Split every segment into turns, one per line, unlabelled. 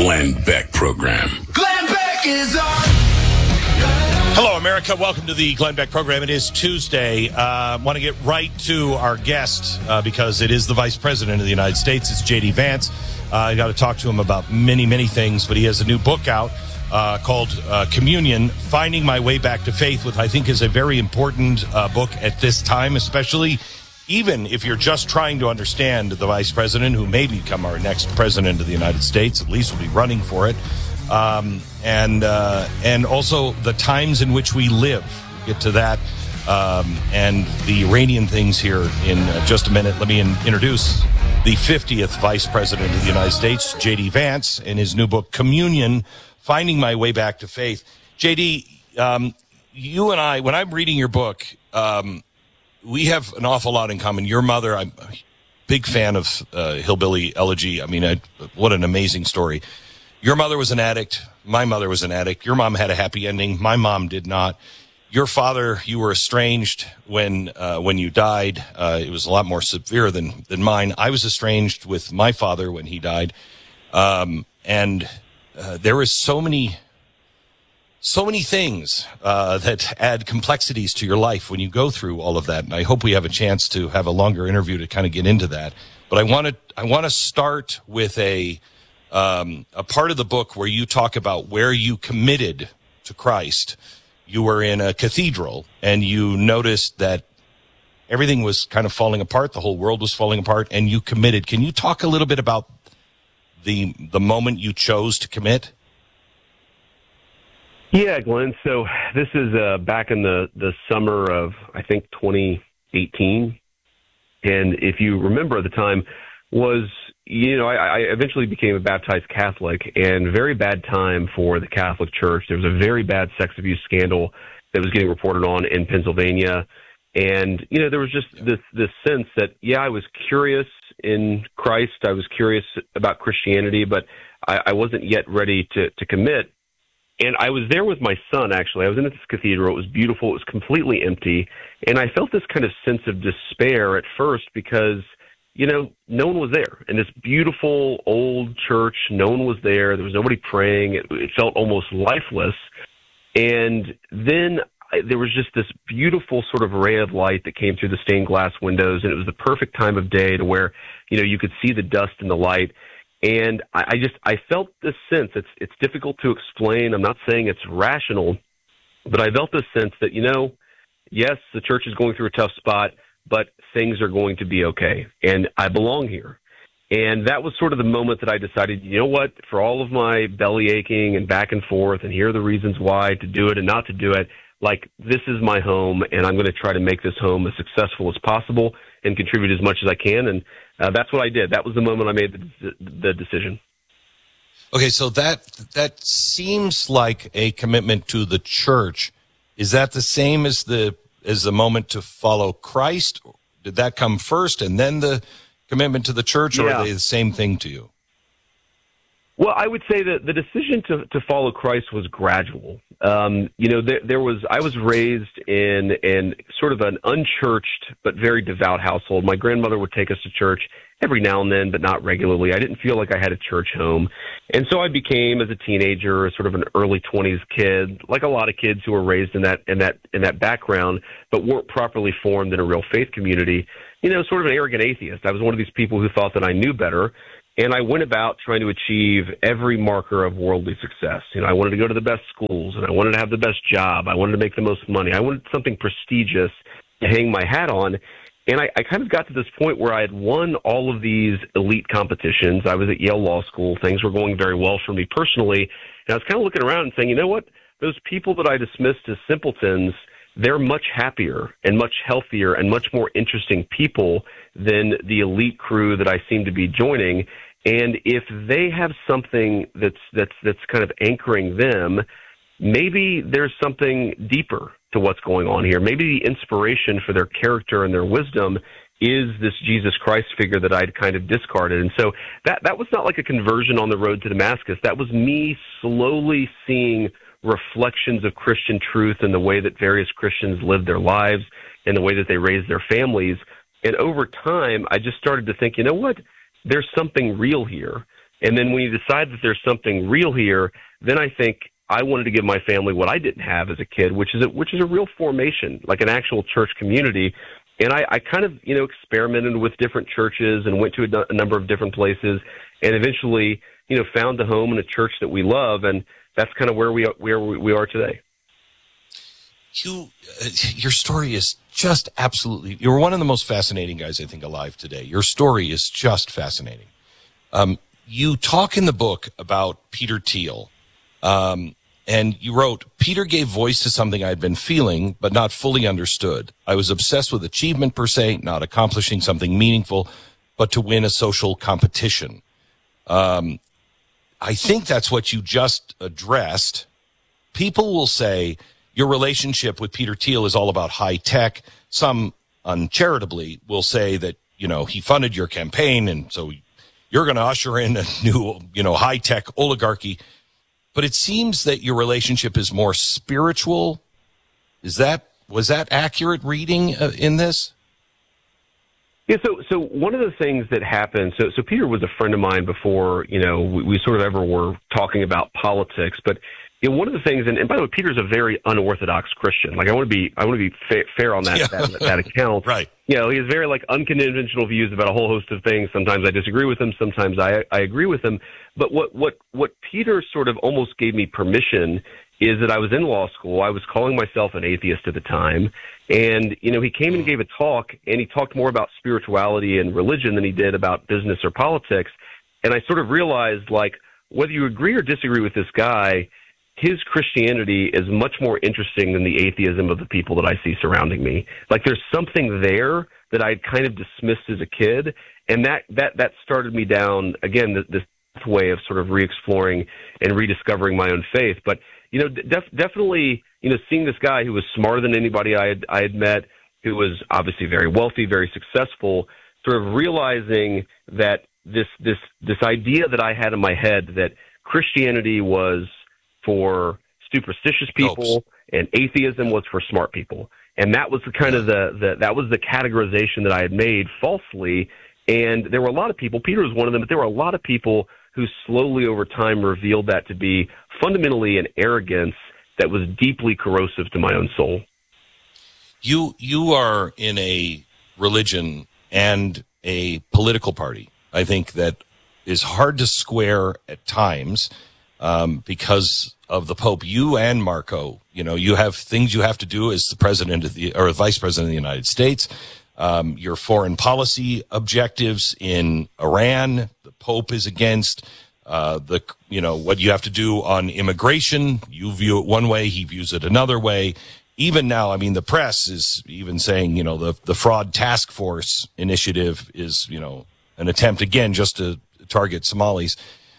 Glenn Beck Program.
Glenn Beck is on.
Hello, America. Welcome to the Glenn Beck Program. It is Tuesday. Want to get right to our guest because it is the Vice President of the United States. It's J.D. Vance. I got to talk to him about many, many things, but he has a new book out called Communion, Finding My Way Back to Faith, which I think is a very important book at this time, especially even if you're just trying to understand the Vice President, who may become our next President of the United States, at least will be running for it, and also the times in which we live. We'll get to that and the Iranian things here in just a minute. Let me introduce the 50th Vice President of the United States, J.D. Vance, in his new book, Communion, Finding My Way Back to Faith. J.D., you and I, when I'm reading your book, we have an awful lot in common. Your mother, I'm a big fan of Hillbilly Elegy. I mean, what an amazing story. Your mother was an addict. My mother was an addict. Your mom had a happy ending. My mom did not. Your father, you were estranged when you died. It was a lot more severe than mine. I was estranged with my father when he died. And there was so many things that add complexities to your life when you go through all of that. And I hope we have a chance to have a longer interview to kind of get into that. But I want to start with a part of the book where you talk about where you committed to Christ. You were in a cathedral and you noticed that everything was kind of falling apart. The whole world was falling apart and you committed. Can you talk a little bit about the moment you chose to commit?
Yeah, Glenn. So this is back in the summer of, I think, 2018. And if you remember at the time was, I eventually became a baptized Catholic, and very bad time for the Catholic Church. There was a very bad sex abuse scandal that was getting reported on in Pennsylvania. And, there was just this sense that, I was curious in Christ. I was curious about Christianity, but I wasn't yet ready to commit. And I was there with my son, actually. I was in this cathedral. It was beautiful. It was completely empty. And I felt this kind of sense of despair at first because, no one was there. In this beautiful old church, no one was there. There was nobody praying. It felt almost lifeless. And then there was just this beautiful sort of ray of light that came through the stained glass windows. And it was the perfect time of day to where, you could see the dust and the light. And I felt this sense. It's difficult to explain. I'm not saying it's rational, but I felt this sense that, yes, the church is going through a tough spot, but things are going to be okay. And I belong here. And that was sort of the moment that I decided, what, for all of my belly aching and back and forth, and here are the reasons why to do it and not to do it, like, this is my home, and I'm going to try to make this home as successful as possible and contribute as much as I can. And that's what I did. That was the moment I made the decision.
Okay, so that seems like a commitment to the church. Is that the same as the moment to follow Christ? Did that come first and then the commitment to the church, or are they the same thing to you?
Well, I would say that the decision to follow Christ was gradual. I was raised in sort of an unchurched but very devout household. My grandmother would take us to church every now and then, but not regularly. I didn't feel like I had a church home. And so I became, as a teenager, sort of an early 20s kid, like a lot of kids who were raised in that background, but weren't properly formed in a real faith community, sort of an arrogant atheist. I was one of these people who thought that I knew better. And I went about trying to achieve every marker of worldly success. I wanted to go to the best schools, and I wanted to have the best job. I wanted to make the most money. I wanted something prestigious to hang my hat on. And I kind of got to this point where I had won all of these elite competitions. I was at Yale Law School. Things were going very well for me personally. And I was kind of looking around and saying, you know what? Those people that I dismissed as simpletons, they're much happier and much healthier and much more interesting people than the elite crew that I seem to be joining. And if they have something that's kind of anchoring them, maybe there's something deeper to what's going on here. Maybe the inspiration for their character and their wisdom is this Jesus Christ figure that I'd kind of discarded. And so that was not like a conversion on the road to Damascus. That was me slowly seeing reflections of Christian truth in the way that various Christians live their lives and the way that they raise their families. And over time, I just started to think, you know what? There's something real here. And then when you decide that there's something real here, then I think I wanted to give my family what I didn't have as a kid, which is a real formation, like an actual church community. And I kind of, experimented with different churches and went to a number of different places, and eventually, found a home in a church that we love, and that's kind of where we are today.
Your story is just absolutely. You're one of the most fascinating guys I think alive today. Your story is just fascinating. You talk in the book about Peter Thiel, and you wrote, Peter gave voice to something I'd been feeling but not fully understood. I was obsessed with achievement per se, not accomplishing something meaningful, but to win a social competition. I think that's what you just addressed. People will say your relationship with Peter Thiel is all about high tech. Some uncharitably will say that, he funded your campaign, and so you're going to usher in a new, high tech oligarchy. But it seems that your relationship is more spiritual. Was that accurate reading in this?
Yeah, so one of the things that happened, so Peter was a friend of mine before, we sort of ever were talking about politics, but one of the things, and by the way, Peter's a very unorthodox Christian. Like I want to be fair on that,
Yeah.
that account.
Right.
He has very unconventional views about a whole host of things. Sometimes I disagree with him. Sometimes I agree with him. But what Peter sort of almost gave me permission is that I was in law school. I was calling myself an atheist at the time. And, he came and gave a talk, and he talked more about spirituality and religion than he did about business or politics. And I sort of realized, whether you agree or disagree with this guy, his Christianity is much more interesting than the atheism of the people that I see surrounding me. There's something there that I'd kind of dismissed as a kid, and that started me down, again, this way of sort of re-exploring and rediscovering my own faith. But, definitely, seeing this guy who was smarter than anybody I had met, who was obviously very wealthy, very successful, sort of realizing that this idea that I had in my head that Christianity was for superstitious people and atheism was for smart people. And that was the kind of that was the categorization that I had made falsely. And there were a lot of people, Peter was one of them, but there were a lot of people who slowly over time revealed that to be fundamentally an arrogance that was deeply corrosive to my own soul.
You are in a religion and a political party, I think, that is hard to square at times. Because of the Pope, you and Marco, you have things you have to do as the president or vice president of the United States. Your foreign policy objectives in Iran, the Pope is against. What you have to do on immigration, you view it one way, he views it another way. Even now, the press is even saying, the fraud task force initiative is, an attempt again just to target Somalis.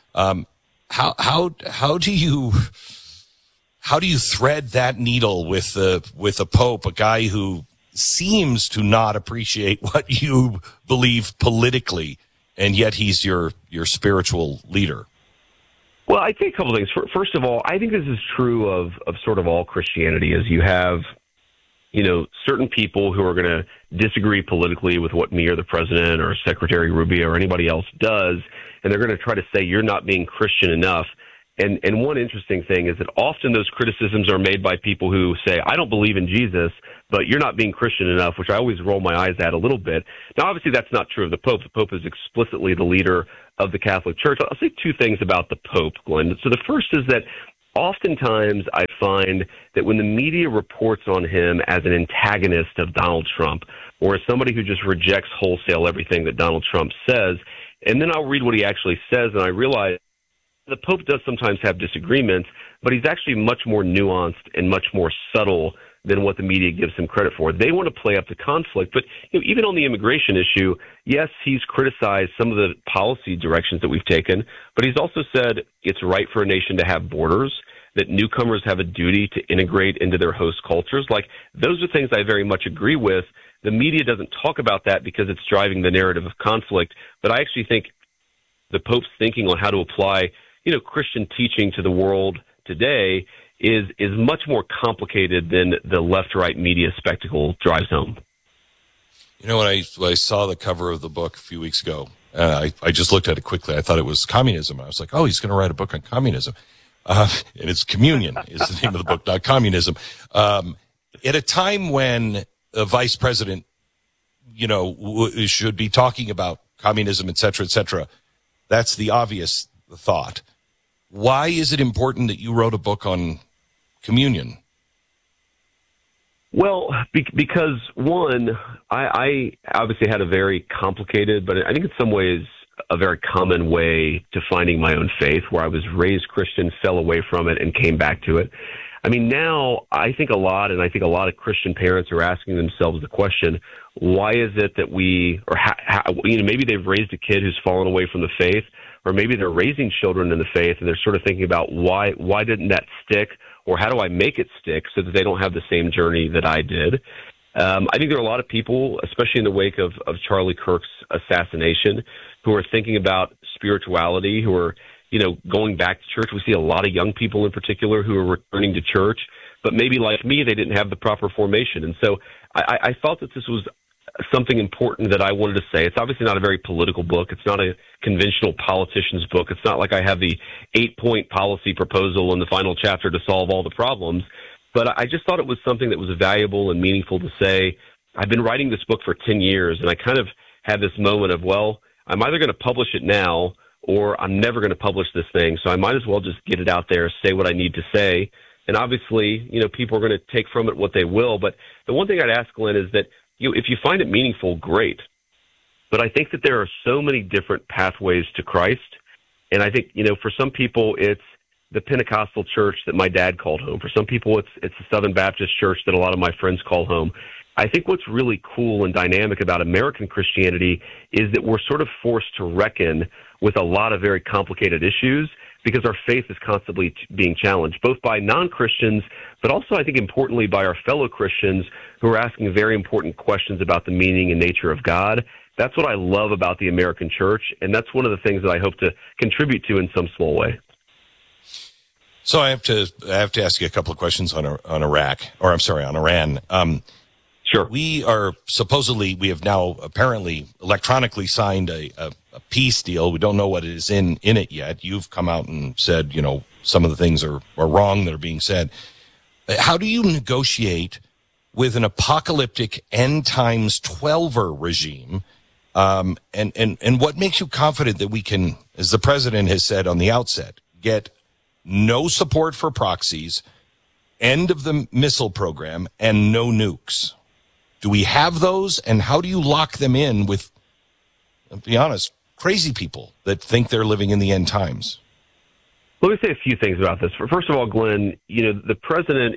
How do you thread that needle with the Pope, a guy who seems to not appreciate what you believe politically, and yet he's your spiritual leader?
Well, I think a couple of things. First of all, I think this is true of sort of all Christianity, is you have, certain people who are going to disagree politically with what me or the president or Secretary Rubio or anybody else does, and they're going to try to say you're not being Christian enough. And one interesting thing is that often those criticisms are made by people who say, I don't believe in Jesus, but you're not being Christian enough, which I always roll my eyes at a little bit. Now, obviously, that's not true of the Pope. The Pope is explicitly the leader of the Catholic Church. I'll say two things about the Pope, Glenn. So the first is that oftentimes I find that when the media reports on him as an antagonist of Donald Trump, or as somebody who just rejects wholesale everything that Donald Trump says, and then I'll read what he actually says, and I realize the Pope does sometimes have disagreements, but he's actually much more nuanced and much more subtle than what the media gives him credit for. They want to play up the conflict, but even on the immigration issue, yes, he's criticized some of the policy directions that we've taken, but he's also said it's right for a nation to have borders, that newcomers have a duty to integrate into their host cultures. Those are things I very much agree with. The media doesn't talk about that because it's driving the narrative of conflict, but I actually think the Pope's thinking on how to apply, Christian teaching to the world today is much more complicated than the left-right media spectacle drives home.
When I saw the cover of the book a few weeks ago, I just looked at it quickly. I thought it was communism. I was like, oh, he's going to write a book on communism. And it's Communion is the name of the book, not communism. At a time when a vice president, should be talking about communism, et cetera, that's the obvious thought. Why is it important that you wrote a book on communion?
Well, because one, I obviously had a very complicated, but I think in some ways a very common way to finding my own faith, where I was raised Christian, fell away from it, and came back to it. I mean, now I think a lot of Christian parents are asking themselves the question, why is it that maybe they've raised a kid who's fallen away from the faith, or maybe they're raising children in the faith and they're sort of thinking about why didn't that stick, or how do I make it stick so that they don't have the same journey that I did. I think there are a lot of people, especially in the wake of Charlie Kirk's assassination, who are thinking about spirituality, who are going back to church. We see a lot of young people in particular who are returning to church, but maybe like me, they didn't have the proper formation. And so I thought that this was something important that I wanted to say. It's obviously not a very political book. It's not a conventional politician's book. It's not like I have the 8-point policy proposal in the final chapter to solve all the problems. But I just thought it was something that was valuable and meaningful to say. I've been writing this book for 10 years, and I kind of had this moment of, well, I'm either going to publish it now or I'm never going to publish this thing, so I might as well just get it out there, say what I need to say. And obviously, people are going to take from it what they will. But the one thing I'd ask, Glenn, is that if you find it meaningful, great. But I think that there are so many different pathways to Christ. And I think, for some people, it's the Pentecostal church that my dad called home. For some people, it's the Southern Baptist church that a lot of my friends call home. I think what's really cool and dynamic about American Christianity is that we're sort of forced to reckon with a lot of very complicated issues because our faith is constantly being challenged, both by non-Christians, but also, I think, importantly, by our fellow Christians who are asking very important questions about the meaning and nature of God. That's what I love about the American church, and that's one of the things that I hope to contribute to in some small way.
So I have to ask you a couple of questions on Iran.
Sure.
We have now apparently electronically signed a peace deal. We don't know what is in it yet. You've come out and said, some of the things are wrong that are being said. How do you negotiate with an apocalyptic end times 12er regime? And what makes you confident that we can, as the president has said on the outset, get no support for proxies, end of the missile program, and no nukes? Do we have those, and how do you lock them in with, I'll be honest, crazy people that think they're living in the end times?
Let me say a few things about this. First of all, Glenn, the president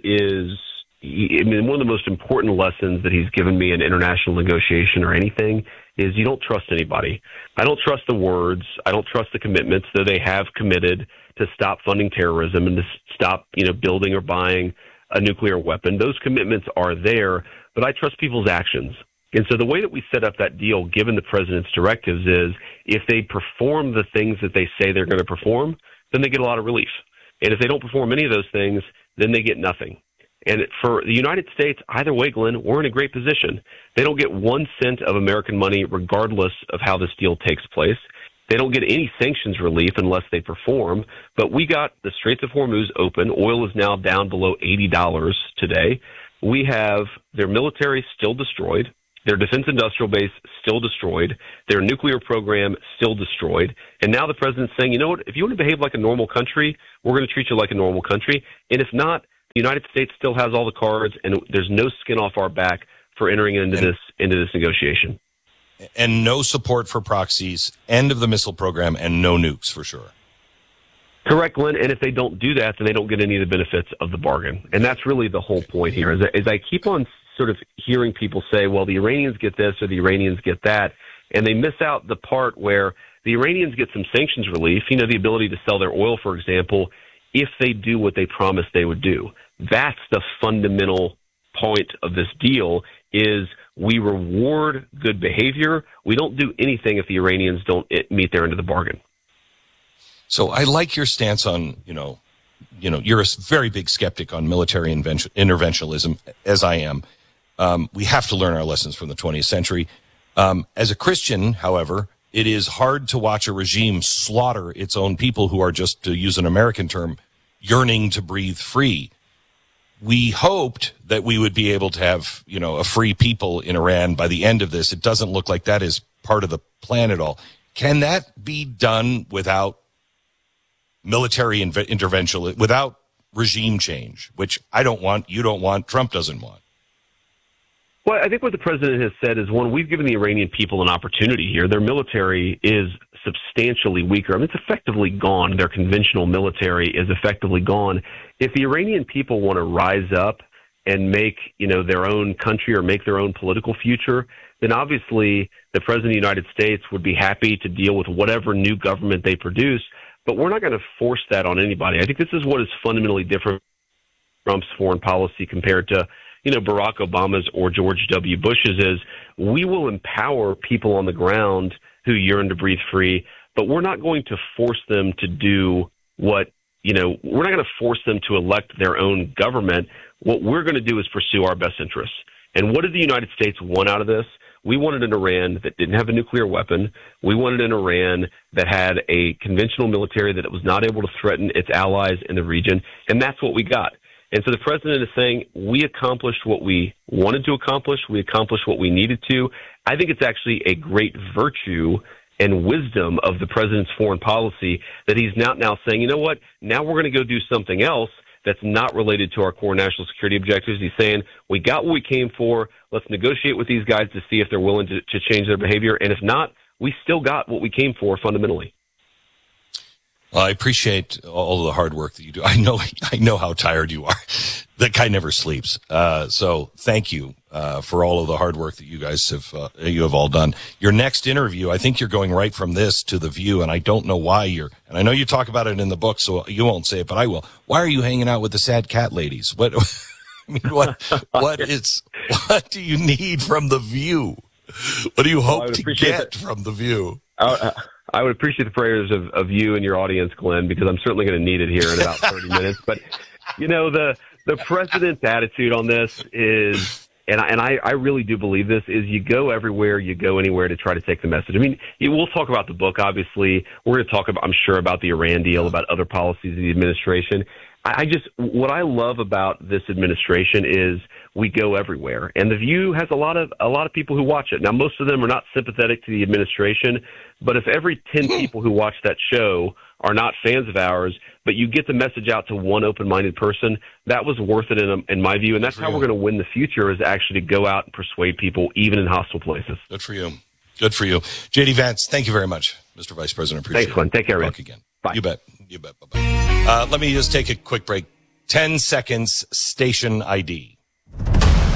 one of the most important lessons that he's given me in international negotiation or anything is you don't trust anybody. I don't trust the words. I don't trust the commitments, though they have committed to stop funding terrorism and to stop, building or buying a nuclear weapon. Those commitments are there, but I trust people's actions. And so the way that we set up that deal, given the president's directives, is if they perform the things that they say they're going to perform, then they get a lot of relief. And if they don't perform any of those things, then they get nothing. And for the United States, either way, Glenn, we're in a great position. They don't get 1 cent of American money regardless of how this deal takes place. They don't get any sanctions relief unless they perform. But we got the Straits of Hormuz open. Oil is now down below $80 today. We have their military still destroyed, their defense industrial base still destroyed, their nuclear program still destroyed. And now the president's saying, you know what, if you want to behave like a normal country, we're going to treat you like a normal country. And if not, the United States still has all the cards, and there's no skin off our back for entering into this negotiation.
And no support for proxies, end of the missile program, and no nukes for sure.
Correct, Glenn. And if they don't do that, then they don't get any of the benefits of the bargain. And that's really the whole point here. As I keep on sort of hearing people say, well, the Iranians get this or the Iranians get that, and they miss out the part where the Iranians get some sanctions relief, the ability to sell their oil, for example, if they do what they promised they would do. That's the fundamental point of this deal is we reward good behavior. We don't do anything if the Iranians don't meet their end of the bargain.
So I like your stance on, you're a very big skeptic on military interventionism, as I am. We have to learn our lessons from the 20th century. As a Christian, however, it is hard to watch a regime slaughter its own people who are, just to use an American term, yearning to breathe free. We hoped that we would be able to have, a free people in Iran by the end of this. It doesn't look like that is part of the plan at all. Can that be done without military intervention, without regime change, which I don't want, you don't want, Trump doesn't want?
Well, I think what the president has said is, one, we've given the Iranian people an opportunity here. Their military is substantially weaker. I mean, it's effectively gone. Their conventional military is effectively gone. If the Iranian people want to rise up and make, their own country or make their own political future, then obviously the president of the United States would be happy to deal with whatever new government they produce. But we're not going to force that on anybody. I think this is what is fundamentally different from Trump's foreign policy compared to Barack Obama's or George W. Bush's. Is we will empower people on the ground who yearn to breathe free, but we're not going to force them to do what, we're not going to force them to elect their own government. What we're going to do is pursue our best interests. And what did the United States want out of this? We wanted an Iran that didn't have a nuclear weapon. We wanted an Iran that had a conventional military that was not able to threaten its allies in the region. And that's what we got. And so the president is saying, we accomplished what we wanted to accomplish. We accomplished what we needed to. I think it's actually a great virtue and wisdom of the president's foreign policy that he's now saying, you know what, now we're going to go do something else that's not related to our core national security objectives. He's saying, we got what we came for. Let's negotiate with these guys to see if they're willing to change their behavior. And if not, we still got what we came for fundamentally.
Well, I appreciate all of the hard work that you do. I know how tired you are. That guy never sleeps. So thank you for all of the hard work that you guys have all done. Your next interview, I think you're going right from this to The View, and I don't know why and I know you talk about it in the book, so you won't say it, but I will. Why are you hanging out with the sad cat ladies? What do you need from The View? What do you hope to get from The View?
I would appreciate the prayers of you and your audience, Glenn, because I'm certainly going to need it here in about 30 minutes. But, the president's attitude on this is, and I really do believe this, is you go everywhere, you go anywhere to try to take the message. I mean, we'll talk about the book, obviously. We're going to talk about, I'm sure, about the Iran deal, about other policies of the administration. What I love about this administration is we go everywhere, and The View has a lot of people who watch it. Now, most of them are not sympathetic to the administration, but if every 10 people who watch that show are not fans of ours, but you get the message out to one open-minded person, that was worth it in my view, and that's how we're going to win the future, is actually to go out and persuade people, even in hostile places.
Good for you. Good for you. J.D. Vance, thank you very much, Mr. Vice President. Appreciate it.
Thanks, Glenn. Take care,
Talk
Rick.
again.
Bye.
You bet. Bye-bye. Let me just take a quick break. 10 seconds, station ID.